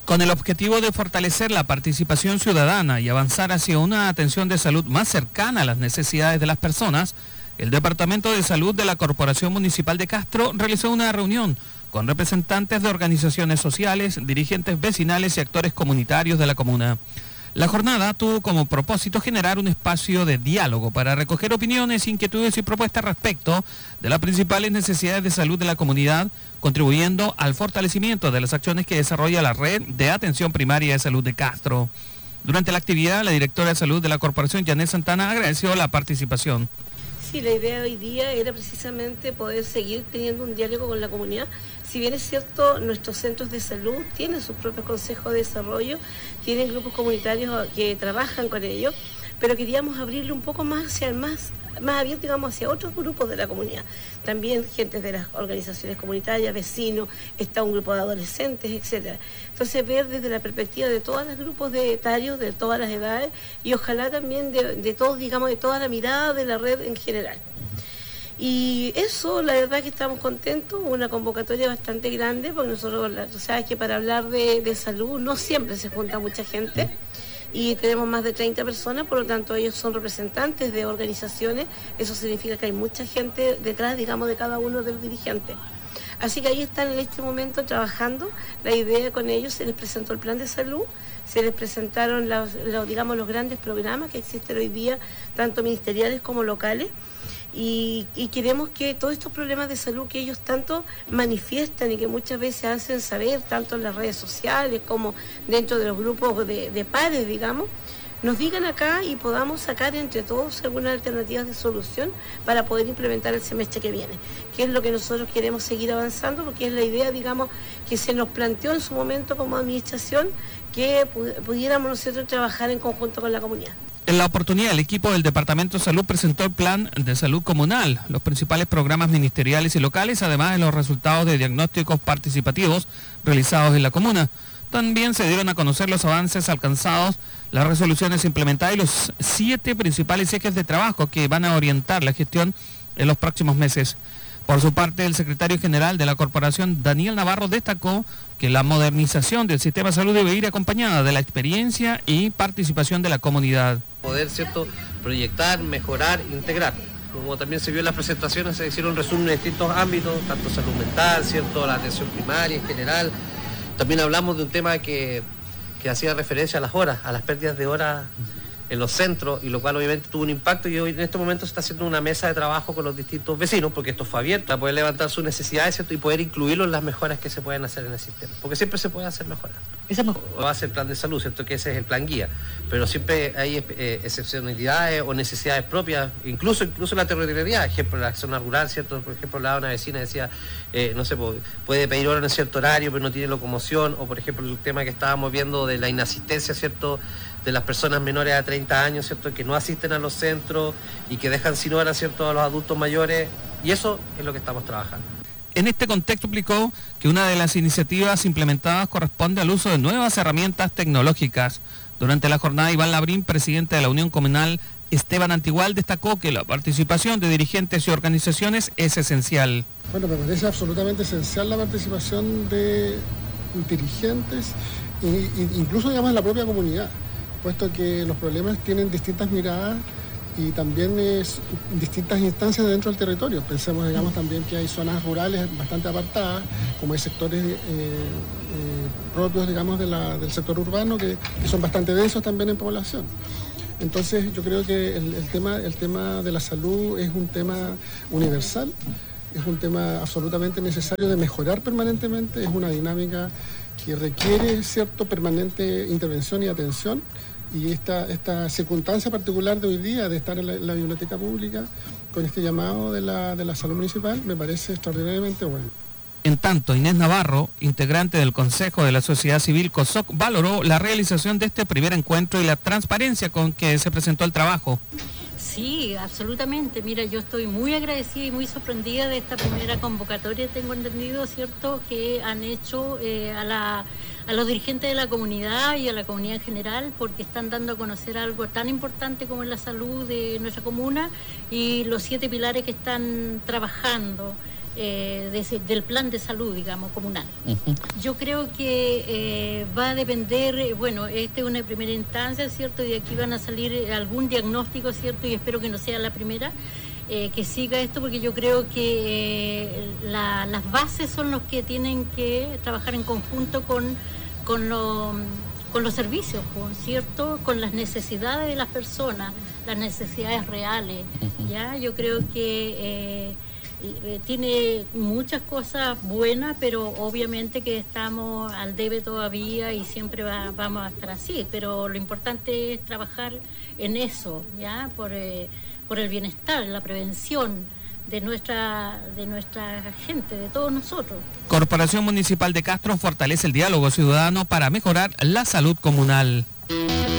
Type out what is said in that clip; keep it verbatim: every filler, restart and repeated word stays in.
Con el objetivo de fortalecer la participación ciudadana y avanzar hacia una atención de salud más cercana a las necesidades de las personas, el Departamento de Salud de la Corporación Municipal de Castro realizó una reunión con representantes de organizaciones sociales, dirigentes vecinales y actores comunitarios de la comuna. La jornada tuvo como propósito generar un espacio de diálogo para recoger opiniones, inquietudes y propuestas respecto de las principales necesidades de salud de la comunidad, contribuyendo al fortalecimiento de las acciones que desarrolla la red de atención primaria de salud de Castro. Durante la actividad, la directora de salud de la corporación, Janet Santana, agradeció la participación. Sí, la idea hoy día era precisamente poder seguir teniendo un diálogo con la comunidad. Si bien es cierto, nuestros centros de salud tienen sus propios consejos de desarrollo, tienen grupos comunitarios que trabajan con ellos, pero queríamos abrirle un poco más hacia el más, más abierto, digamos, hacia otros grupos de la comunidad. También gente de las organizaciones comunitarias, vecinos, está un grupo de adolescentes, etcétera. Entonces, ver desde la perspectiva de todos los grupos de etarios, de todas las edades, y ojalá también de, de todos, digamos, de toda la mirada de la red en general. Y eso, la verdad que estamos contentos, una convocatoria bastante grande, porque nosotros, tú sabes que para hablar de, de salud no siempre se junta mucha gente, y tenemos más de treinta personas, por lo tanto ellos son representantes de organizaciones, eso significa que hay mucha gente detrás, digamos, de cada uno de los dirigentes. Así que ahí están en este momento trabajando. La idea con ellos, se les presentó el plan de salud, se les presentaron los, los, digamos, los grandes programas que existen hoy día, tanto ministeriales como locales, y, y queremos que todos estos problemas de salud que ellos tanto manifiestan y que muchas veces hacen saber, tanto en las redes sociales como dentro de los grupos de, de pares, digamos, nos digan acá y podamos sacar entre todos algunas alternativas de solución para poder implementar el semestre que viene, que es lo que nosotros queremos seguir avanzando, porque es la idea, digamos, que se nos planteó en su momento como administración, que pudiéramos nosotros trabajar en conjunto con la comunidad. En la oportunidad, el equipo del Departamento de Salud presentó el Plan de Salud Comunal, los principales programas ministeriales y locales, además de los resultados de diagnósticos participativos realizados en la comuna. También se dieron a conocer los avances alcanzados, las resoluciones implementadas y los siete principales ejes de trabajo que van a orientar la gestión en los próximos meses. Por su parte, el secretario general de la corporación, Daniel Navarro, destacó que la modernización del sistema de salud debe ir acompañada de la experiencia y participación de la comunidad. Poder, ¿cierto?, proyectar, mejorar, integrar. Como también se vio en las presentaciones, se hicieron resúmenes de distintos ámbitos, tanto salud mental, ¿cierto?, la atención primaria en general. También hablamos de un tema que, que hacía referencia a las horas, a las pérdidas de horas en los centros, y lo cual obviamente tuvo un impacto, y hoy en este momento se está haciendo una mesa de trabajo con los distintos vecinos, porque esto fue abierto, para poder levantar sus necesidades, ¿cierto?, y poder incluirlo en las mejoras que se pueden hacer en el sistema, porque siempre se puede hacer mejoras. Esa va a ser el plan de salud, ¿cierto?, que ese es el plan guía, pero siempre hay eh, excepcionalidades o necesidades propias, incluso incluso la territorialidad, ejemplo, la zona rural, ¿cierto?, por ejemplo, hablaba una vecina, decía, eh, no sé, puede pedir hora en cierto horario, pero no tiene locomoción, o por ejemplo el tema que estábamos viendo de la inasistencia, ¿cierto?, de las personas menores a treinta años, ¿cierto?, que no asisten a los centros y que dejan sin hora, ¿cierto?, a los adultos mayores, y eso es lo que estamos trabajando. En este contexto explicó que una de las iniciativas implementadas corresponde al uso de nuevas herramientas tecnológicas. Durante la jornada, Iván Labrín, presidente de la Unión Comunal Esteban Antigual, destacó que la participación de dirigentes y organizaciones es esencial. Bueno, me parece absolutamente esencial la participación de dirigentes e incluso, digamos, en la propia comunidad, puesto que los problemas tienen distintas miradas y también es distintas instancias dentro del territorio. Pensemos, digamos, también que hay zonas rurales bastante apartadas, como hay sectores eh, eh, propios, digamos, de la, del sector urbano que, que son bastante densos también en población. Entonces yo creo que el, el, tema, el tema de la salud es un tema universal, es un tema absolutamente necesario de mejorar permanentemente, es una dinámica que requiere cierto permanente intervención y atención. Y esta, esta circunstancia particular de hoy día de estar en la, en la biblioteca pública con este llamado de la, de la salud municipal me parece extraordinariamente bueno. En tanto, Inés Navarro, integrante del Consejo de la Sociedad Civil COSOC, valoró la realización de este primer encuentro y la transparencia con que se presentó el trabajo. Sí, absolutamente. Mira, yo estoy muy agradecida y muy sorprendida de esta primera convocatoria, tengo entendido, ¿cierto?, que han hecho eh, a, la, a los dirigentes de la comunidad y a la comunidad en general, porque están dando a conocer algo tan importante como es la salud de nuestra comuna y los siete pilares que están trabajando. eh, de ese, del plan de salud, digamos, comunal. Uh-huh. Yo creo que eh, va a depender, bueno, esta es una primera instancia, ¿cierto? Y de aquí van a salir algún diagnóstico, ¿cierto? Y espero que no sea la primera, eh, que siga esto, porque yo creo que eh, la, las bases son los que tienen que trabajar en conjunto con, con, lo, con los servicios, ¿cierto? Con las necesidades de las personas, las necesidades reales, uh-huh. ¿ya? Yo creo que... Eh, tiene muchas cosas buenas, pero obviamente que estamos al debe todavía y siempre va, vamos a estar así, pero lo importante es trabajar en eso, ¿ya? Por, eh, por el bienestar, la prevención de nuestra, de nuestra gente, de todos nosotros. Corporación Municipal de Castro fortalece el diálogo ciudadano para mejorar la salud comunal.